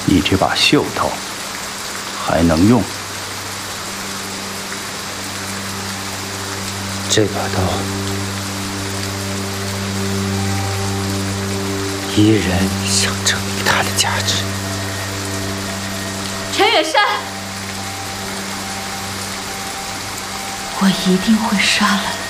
你这把袖头还能用？ 这把刀依然象征它的价值。 陈远山，我一定会杀了你。